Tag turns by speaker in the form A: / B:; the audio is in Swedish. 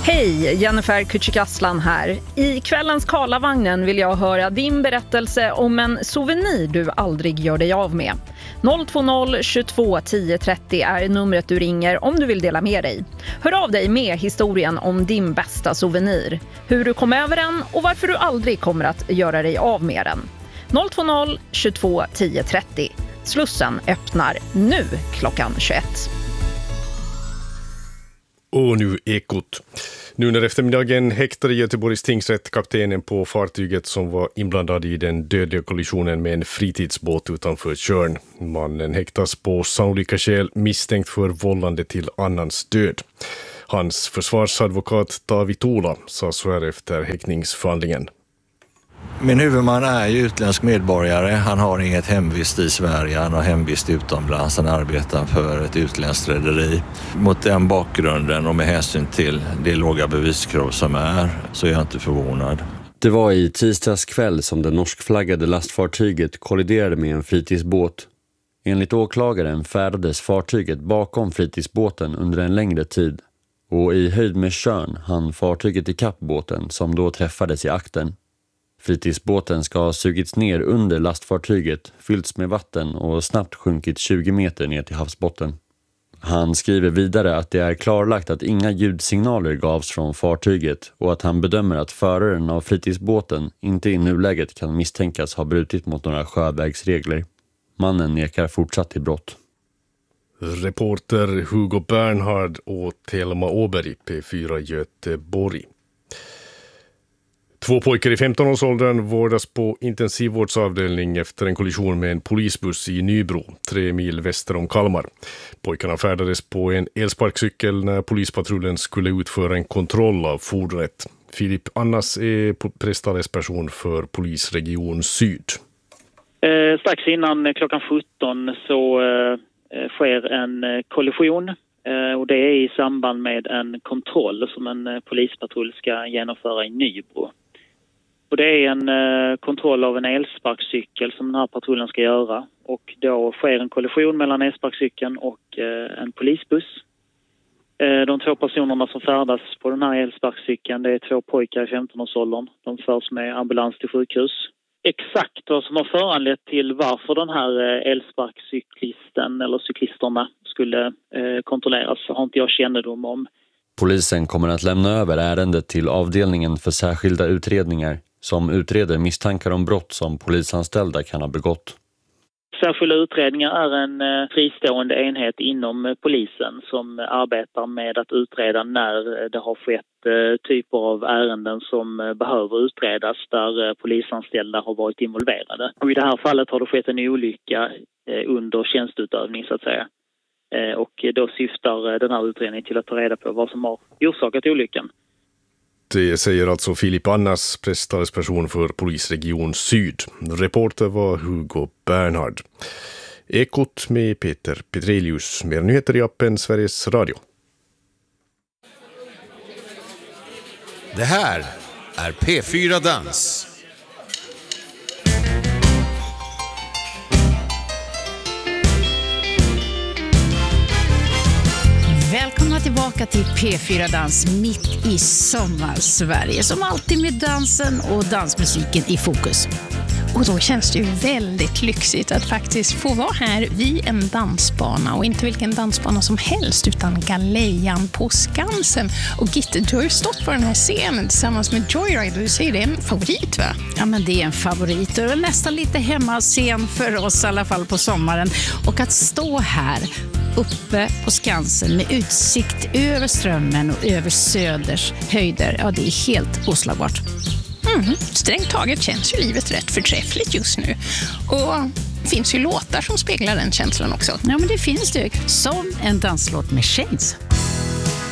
A: Hej, Jennifer Kücükaslan här. I kvällens Karlavagnen vill jag höra din berättelse om en souvenir du aldrig gör dig av med. 020 22 10 30 är numret du ringer om du vill dela med dig. Hör av dig med historien om din bästa souvenir, hur du kom över den och varför du aldrig kommer att göra dig av med den. 020 22 10 30. Slussen öppnar nu klockan 21.
B: Och nu Ekot. Nu under eftermiddagen häktade Göteborgs tingsrätt kaptenen på fartyget som var inblandad i den dödliga kollisionen med en fritidsbåt utanför Tjörn. Mannen häktas på sannolika skäl misstänkt för vållande till annans död. Hans försvarsadvokat David Tola sa så här efter häktningsförhandlingen.
C: Min huvudman är ju utländsk medborgare. Han har inget hemvist i Sverige. Han har hemvist utomlands. Han arbetar för ett utländskt rederi. Mot den bakgrunden och med hänsyn till det låga beviskrav som är så är jag inte förvånad.
D: Det var i tisdags kväll som det norskflaggade lastfartyget kolliderade med en fritidsbåt. Enligt åklagaren färdades fartyget bakom fritidsbåten under en längre tid. Och i höjd med Tjörn hann fartyget i kappbåten som då träffades i akten. Fritidsbåten ska ha sugits ner under lastfartyget, fyllts med vatten och snabbt sjunkit 20 meter ner till havsbotten. Han skriver vidare att det är klarlagt att inga ljudsignaler gavs från fartyget och att han bedömer att föraren av fritidsbåten inte i nuläget kan misstänkas ha brutit mot några sjövägsregler. Mannen nekar fortsatt till brott.
B: Reporter Hugo Bernhard och Thelma Åberg, P4 Göteborg. 2 pojkar i 15-årsåldern vårdas på intensivvårdsavdelning efter en kollision med en polisbuss i Nybro, 3 mil väster om Kalmar. Pojkarna färdades på en elsparkcykel när polispatrullen skulle utföra en kontroll av fordonet. Filip Annas är presstalesperson för polisregion Syd.
E: Strax innan klockan 17 så sker en kollision. Och det är i samband med en kontroll som en polispatrull ska genomföra i Nybro. Och det är en kontroll av en elsparkcykel som den här patrullen ska göra. Och då sker en kollision mellan elsparkcykeln och en polisbuss. De 2 personerna som färdas på den här elsparkcykeln, det är 2 pojkar i 15-årsåldern. De förs med ambulans till sjukhus. Exakt vad som har föranlett till varför den här elsparkcyklisten eller cyklisterna skulle kontrolleras har inte jag kännedom om.
D: Polisen kommer att lämna över ärendet till avdelningen för särskilda utredningar som utreder misstankar om brott som polisanställda kan ha begått.
E: Särskilda utredningar är en fristående enhet inom polisen som arbetar med att utreda när det har skett typer av ärenden som behöver utredas där polisanställda har varit involverade. Och i det här fallet har det skett en olycka under tjänstutövning så att säga. Och då syftar den här utredningen till att ta reda på vad som har orsakat olyckan.
B: Det säger alltså Filip Annas, presstalesperson för polisregion Syd. Reporter var Hugo Bernhard. Ekot med Peter Petrelius. Mer nyheter i appen Sveriges Radio.
F: Det här är P4 Dans.
G: Välkomna tillbaka till P4 Dans mitt i sommarsverige. Som alltid med dansen och dansmusiken i fokus.
H: Och då känns det ju väldigt lyxigt att faktiskt få vara här vid en dansbana. Och inte vilken dansbana som helst utan Galejan på Skansen. Och Gitte, du har ju stått på den här scenen tillsammans med Joyride. Du säger det är en favorit, va?
G: Ja, men det är en favorit och nästan lite hemmascen för oss i alla fall på sommaren. Och att stå här uppe på Skansen med utsikt över Strömmen och över Söders höjder, ja, det är helt oslagbart.
H: Strängt taget känns ju livet rätt förträffligt just nu. Och det finns ju låtar som speglar den känslan också.
G: Ja, men det finns det. Som en danslåt med Chains.